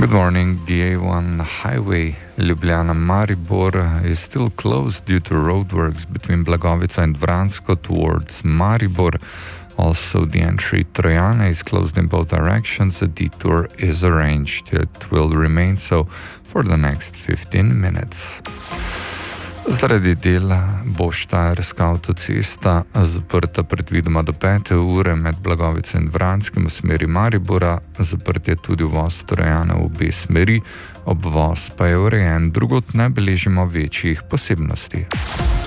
Good morning. The A1 highway Ljubljana-Maribor is still closed due to roadworks between Blagovica and Vransko towards Maribor. Also, the entry Trojana is closed in both directions. A detour is arranged. It will remain so for the next 15 minutes. Zaradi dela bo štajerska avtocesta zaprta predvidoma do 5. ure med Blagovico in Vranskim v smeri Maribora. Zaprt je tudi uvoz Trojane v obe smeri, obvoz pa je urejen, drugod ne beležimo večjih posebnosti.